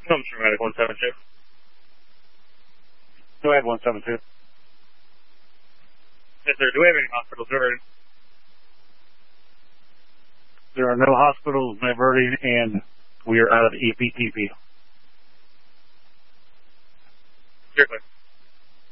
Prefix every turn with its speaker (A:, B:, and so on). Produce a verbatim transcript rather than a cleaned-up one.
A: Come through Medic one seven two.
B: Go ahead, one seven two.
A: Yes, sir. Do we have any hospitals diverted?
B: There are no hospitals diverting, and we are out of E P T P.
A: Clear, clear.